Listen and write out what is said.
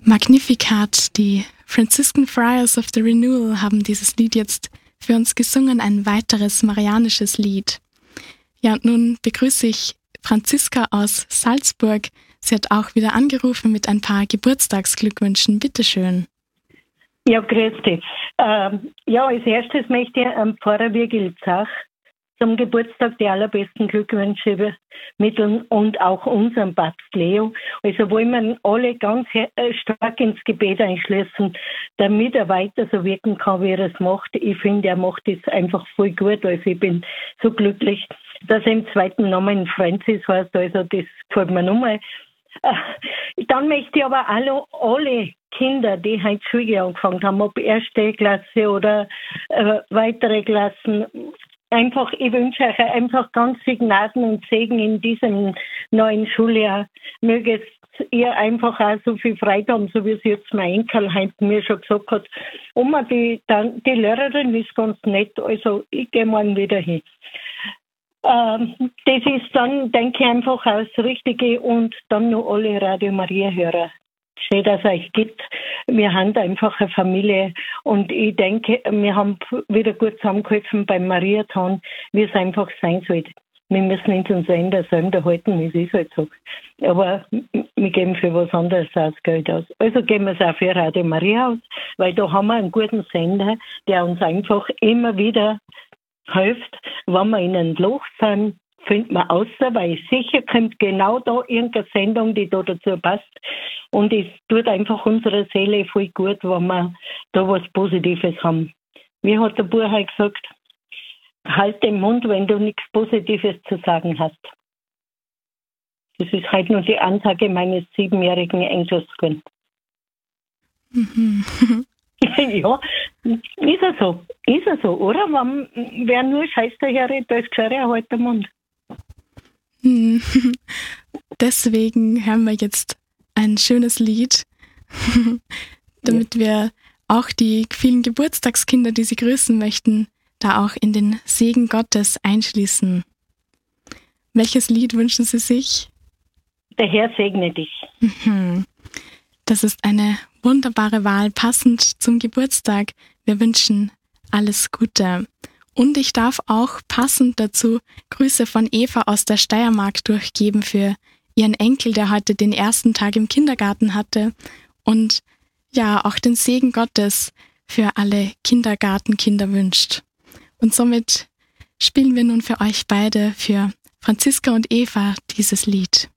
Magnificat, die Franciscan Friars of the Renewal haben dieses Lied jetzt für uns gesungen, ein weiteres marianisches Lied. Ja, und nun begrüße ich Franziska aus Salzburg. Sie hat auch wieder angerufen mit ein paar Geburtstagsglückwünschen. Bitteschön. Ja, grüß dich. Als erstes möchte ich Pfarrer Virgil Zach zum Geburtstag die allerbesten Glückwünsche übermitteln und auch unserem Papst Leo. Also wollen wir alle ganz stark ins Gebet einschließen, damit er weiter so wirken kann, wie er es macht. Ich finde, er macht es einfach voll gut. Also ich bin so glücklich, dass er im zweiten Namen Francis heißt. Also das gefällt mir nochmal. Dann möchte ich aber alle Kinder, die heute Schule angefangen haben, ob erste Klasse oder weitere Klassen, einfach, ich wünsche euch einfach ganz viel Gnaden und Segen in diesem neuen Schuljahr. Möget ihr einfach auch so viel Freude haben, so wie es jetzt mein Enkel heute mir schon gesagt hat. Oma, die Lehrerin ist ganz nett, also ich gehe morgen wieder hin. Das ist dann, denke ich, einfach auch das Richtige und dann noch alle Radio Maria-Hörer. Schön, dass es euch gibt. Wir haben einfach eine Familie und ich denke, wir haben wieder gut zusammengeholfen beim Mariathon, wie es einfach sein sollte. Wir müssen uns unser Ende selber halten, wie ich es halt sage. Aber wir geben für was anderes das Geld aus. Also geben wir es auch für Radio Maria aus, weil da haben wir einen guten Sender, der uns einfach immer wieder hilft, wenn wir in ein Loch sind, findet man außer, weil sicher kommt genau da irgendeine Sendung, die da dazu passt. Und es tut einfach unserer Seele voll gut, wenn wir da was Positives haben. Wie hat der Buch halt gesagt, halt den Mund, wenn du nichts Positives zu sagen hast. Das ist halt nur die Ansage meines 7-jährigen Enkels. Mhm. Ja, ist er so, oder? Wer nur Scheiß daherredet, da ist gescheit halt der Mund. Deswegen hören wir jetzt ein schönes Lied, damit wir auch die vielen Geburtstagskinder, die Sie grüßen möchten, da auch in den Segen Gottes einschließen. Welches Lied wünschen Sie sich? Der Herr segne dich. Das ist eine wunderbare Wahl, passend zum Geburtstag. Wir wünschen alles Gute. Und ich darf auch passend dazu Grüße von Eva aus der Steiermark durchgeben für ihren Enkel, der heute den ersten Tag im Kindergarten hatte. Und ja, auch den Segen Gottes für alle Kindergartenkinder wünscht. Und somit spielen wir nun für euch beide, für Franziska und Eva, dieses Lied.